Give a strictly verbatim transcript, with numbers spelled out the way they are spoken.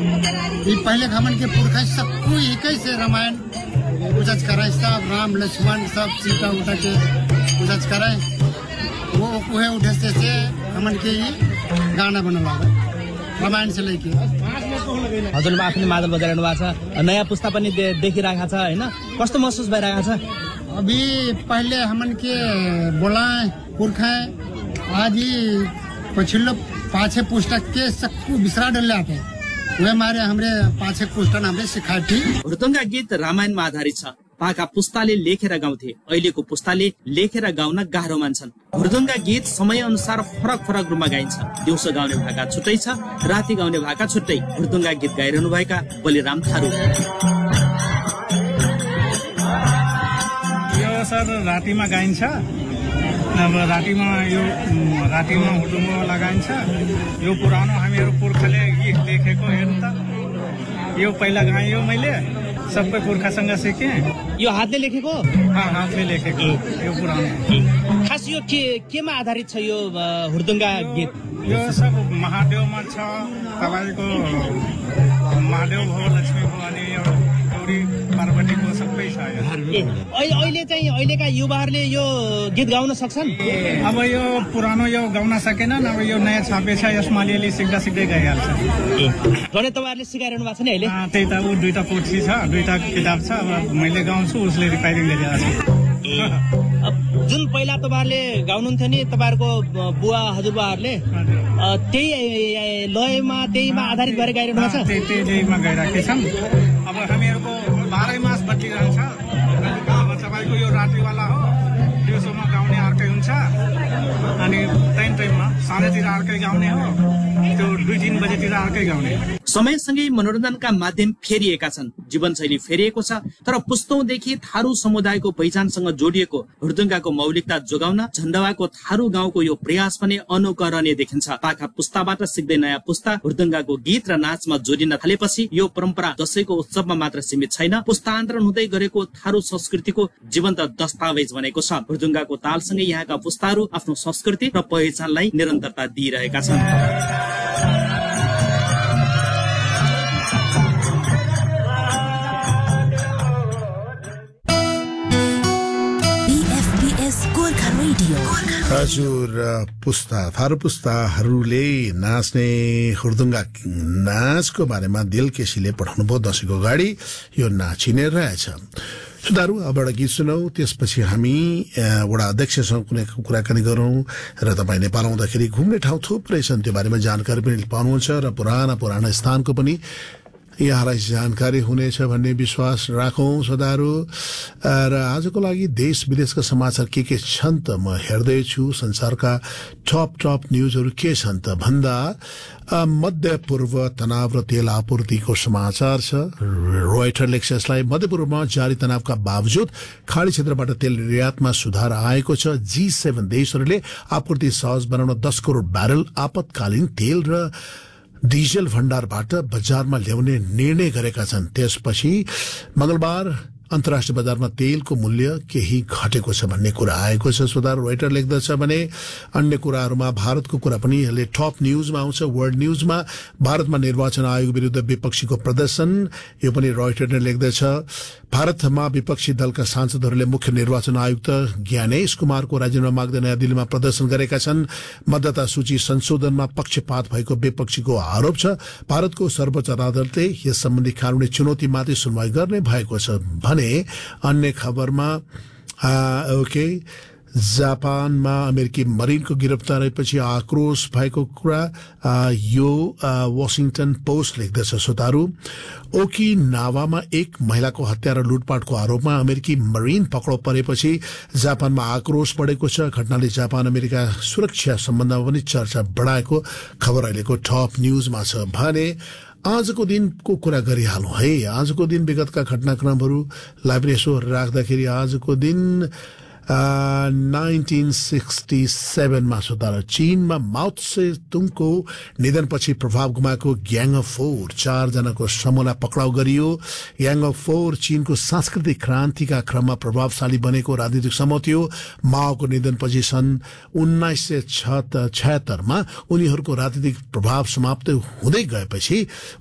ये पहले हमन के पुरखा सबको एक ही से रामायण पूजा कराए, सब राम लक्ष्मण सब सीता उठा के पूजा कराए, वो कुहे उठे से, से हमन के ये गाना बनला रामायण से लेके। हजुरले आफैले मादल बजाइरहनु भएको छ, नयाँ पुस्ता पनि देखिरहेको छ हैन, कस्तो महसुस भइरहेको छ? अभी पहले हमन के बोला पुरखा आज ही पछिल्लो पाछे पुस्तक के सबको बिसरा डल्ले आते, वे मारे हमरे पाछे पुस्तक हमरे सिखाए थी। हुर्दुङ्गा गीत रामायणमा आधारित छ। पाका पुस्ताले लेखेर गाउँथे, अहिलेको पुस्ताले लेखेर गाउन गाह्रो मान्छन्। हुर्दुङ्गा गीत समय अनुसार फरक फरक रूपमा गाइन्छ। दिउँसो गाउने भाका छुट्टै छ, राति गाउने भाका छुट्टै। हुर्दुङ्गा गीत गाइरहनु भएका बलिराम थारू। यो सर रातिमा गाइन्छ, अब रातिमा यो रातिमा हुर्दुङ्गा लगाइन्छ। यो पुरानो हामीहरू पुर्खाले गीत लेखेको हेर्नु त, यो पहिला गायो मैले, सबै पुर्खासँग सिकेँ। यो हातले लेखेको? हाँ, हातले लेखेको यो पुरानो। खास यो के केमा आधारित छ यो हुर्दुङ्गा गीत? यो सब महादेवमा छ, तपाईँको महादेव भयो, लक्ष्मी भयो, अनि गौरी पार्वतीको सबै छ। अहिले चाहिँ अहिलेका युवाहरूले यो गीत गाउन सक्छन्? अब यो पुरानो यो गाउन सकेनन्, अब यो नयाँ छापे छ, यसमा अलिअलि सिक्दा सिक्दै गइहाल्छ। भने तपाईँहरूले सिकाइरहनु भएको छ नि अहिले? त्यही त, ऊ दुईटा पोथी छ, दुईटा किताब छ, अब मैले गाउँछु, उसले रिपायरिङ गरिरहेको छ। जुन पहिला तपाईँहरूले गाउनुहुन्थ्यो नि, तपाईँहरूको बुवा हजुरबाहरूले, त्यही लयमा त्यहीमा आधारित भएर गाइरहनु भएको छ? त्यही त्यहीमा गइरहेका छन्। अब हामीहरूको बाह्रै मास बचिरहन्छ। अब तपाईँको यो रातिवाला हो, दिउँसोमा गाउने अर्कै हुन्छ, अनि टाइम टाइममा साँझतिर अर्कै गाउने हो, त्यो दुई तिन बजेतिर अर्कै गाउने। समयसँगै मनोरञ्जनका माध्यम फेरिएका छन्, जीवनशैली फेरिएको छ, तर पुस्तौंदेखि थारू समुदायको पहिचानसँग जोडिएको हुर्दुङ्गाको मौलिकता जोगाउन झण्डवाको थारू गाउँको यो प्रयास पनि अनुकरणीय देखिन्छ। पाखा पुस्ताबाट सिक्दै नयाँ पुस्ता हुर्दुङ्गाको गीत र नाचमा जोडिन थालेपछि यो परम्परा दशैंको उत्सवमा मात्र सीमित छैन, पुस्तान्तरण हुँदै गरेको थारू संस्कृतिको जीवन्त दस्तावेज बनेको छ। हुर्दुङ्गाको तालसँगै यहाँका पुस्ताहरू आफ्नो संस्कृति र पहिचानलाई निरन्तरता दिइरहेका छन्। हजुर, पुस्ता थारू पुस्ताहरूले नाच्ने हुर्दुङ्गा नाचको बारेमा दिल केसीले पठाउनु भयो दशैंको अगाडि, यो नाचिने रहेछ। सुधारू, अब एउटा गीत सुनौ, त्यसपछि हामी वडा अध्यक्षसँग कुनै कुराकानी गरौं र तपाईँ नेपाल आउँदाखेरि घुम्ने ठाउँ थुप्रै छन्, त्यो बारेमा जानकारी पनि पाउनुहुन्छ र पुराना पुराना स्थानको पनि यहाँलाई जानकारी हुनेछ भन्ने विश्वास राखौं। सदाहरू, र आजको लागि देश विदेशका समाचार के के छन् त म हेर्दैछु। संसारका टप टप न्यूजहरू के छन् त भन्दा मध्य पूर्व तनाव र तेल आपूर्तिको समाचार छ। रोइटर लेख्छ यसलाई, मध्य पूर्वमा जारी तनावका बावजुद खाडी क्षेत्रबाट तेल निर्यातमा सुधार आएको छ। जी सेभेन देशहरूले आपूर्ति सहज बनाउन दस करोड़ ब्यारेल आपतकालीन तेल र डिजल भण्डारबाट बजारमा ल्याउने निर्णय गरेका छन्। त्यसपछि मंगलबार अन्तर्राष्ट्रिय बजारमा तेलको मूल्य केही घटेको छ भन्ने कुरा आएको छ। सुधार रोइटर लेख्दछ भने अन्य कुराहरूमा भारतको कुरा पनि यसले टप न्यूजमा आउँछ। वर्ल्ड न्यूजमा भारतमा निर्वाचन आयोग विरुद्ध विपक्षीको प्रदर्शन, यो पनि रोइटरले लेख्दछ। भारतमा विपक्षी दलका सांसदहरूले मुख्य निर्वाचन आयुक्त ज्ञानेश कुमारको राजीनामा माग्दै नयाँ दिल्लीमा प्रदर्शन गरेका छन्। मतदाता सूची संशोधनमा पक्षपात भएको विपक्षीको आरोप छ। भारतको सर्वोच्च अदालतले यस सम्बन्धी कानूनी चुनौतीमाथि सुनवाई गर्ने भएको छ भने अन्य खबरमा ओके जापानमा अमेरिकी मरिनको गिरफ्तारीपछि आक्रोश भएको कुरा यो वाशिंगटन पोस्ट लेख्दछ। श्रोताहरू, ओकिनावामा एक महिलाको हत्या र लुटपाटको आरोपमा अमेरिकी मरिन पक्राउ परेपछि जापानमा आक्रोश बढेको छ। घटनाले जापान अमेरिका सुरक्षा सम्बन्धमा पनि चर्चा बढाएको खबर अहिलेको टप न्यूजमा छ। भने आजको दिनको कुरा गरिहालौं है। आजको दिन विगतका घटनाक्रमहरूलाई पनि यसो राख्दाखेरि आजको दिन नाइन्टीन सिक्सटी सेभेनमा सुधार चीनमा माओ त्से तुङको निधनपछि प्रभाव गुमाएको ग्याङ अफ फोर चारजनाको समूहलाई पक्राउ गरियो। ग्याङ अफ फोर चीनको सांस्कृतिक क्रान्तिका क्रममा प्रभावशाली बनेको राजनीतिक समूह थियो। माओको निधनपछि सन् उन्नाइस सय छयत्तरमा उनीहरूको राजनीतिक प्रभाव समाप्त हुँदै गएपछि